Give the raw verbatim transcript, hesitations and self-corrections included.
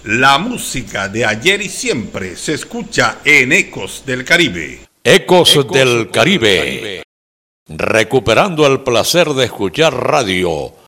La música de ayer y siempre se escucha en Ecos del Caribe. Ecos, Ecos del Caribe. Caribe. Recuperando el placer de escuchar radio